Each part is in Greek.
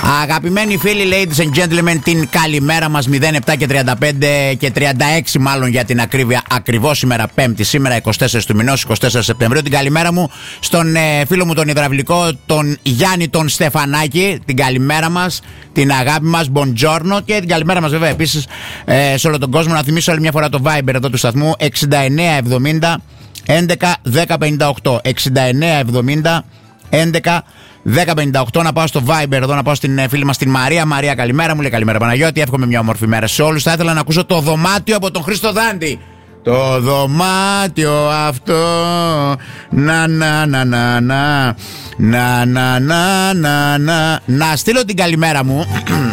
Αγαπημένοι φίλοι, ladies and gentlemen, την καλημέρα μας. 07 και 35 και 36 μάλλον για την ακρίβεια. Ακριβώς σήμερα Πέμπτη, σήμερα 24 του μηνός, 24 Σεπτεμβρίου. Την καλημέρα μου στον φίλο μου τον υδραυλικό, τον Γιάννη τον Στεφανάκη. Την καλημέρα μας, την αγάπη μας, buongiorno. Και την καλημέρα μας βέβαια επίσης σε όλο τον κόσμο. Να θυμίσω άλλη μια φορά το Viber εδώ του σταθμού, 6970 11 1058. 6970 11 1058. Να πάω στο Viber εδώ, να πάω στην φίλη μας την Μαρία. Μαρία, καλημέρα. Μου λέει καλημέρα Παναγιώτη. Εύχομαι μια όμορφη μέρα σε όλους. Θα ήθελα να ακούσω το δωμάτιο από τον Χρήστο Δάντη. Το δωμάτιο αυτό. Να να να να να. Να να να να να. Να στείλω την καλημέρα μου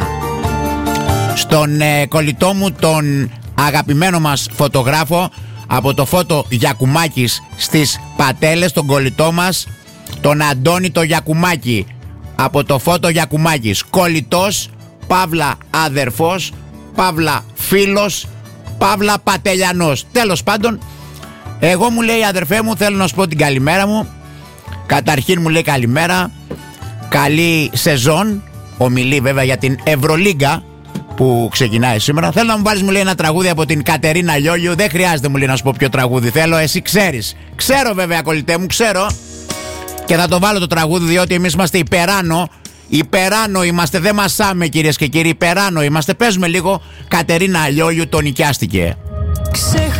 στον κολλητό μου, τον αγαπημένο μας φωτογράφο από το Φώτο Γιακουμάκης στις Πατέλες, τον κολλητό μας, τον Αντώνη το Γιακουμάκη από το Φώτο Γιακουμάκης. Κολλητός, παύλα αδερφός, παύλα φίλος, παύλα πατελιανός. Τέλος πάντων, εγώ μου λέει αδερφέ μου, θέλω να σου πω την καλημέρα μου. Καταρχήν μου λέει καλημέρα, καλή σεζόν. Ομιλεί βέβαια για την Ευρωλίγκα που ξεκινάει σήμερα. Θέλω να μου βάλεις, μου λέει, ένα τραγούδι από την Κατερίνα Λιόλιου. Δεν χρειάζεται, μου λέει, να σου πω ποιο τραγούδι θέλω. Εσύ ξέρεις. Ξέρω βέβαια, κολλητέ μου, ξέρω. Και θα το βάλω το τραγούδι, διότι εμείς είμαστε υπεράνω. Υπεράνω είμαστε, δεν μασάμε κυρίες και κύριοι. Υπεράνω είμαστε. Παίζουμε λίγο Κατερίνα Λιόλιου, το νοικιάστηκε.